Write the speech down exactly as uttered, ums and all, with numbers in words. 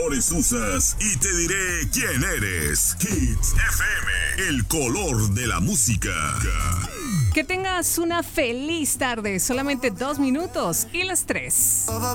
colores usas y te diré quién eres. Hits F M, el color de la música. Que tengas una feliz tarde, solamente dos minutos y las tres.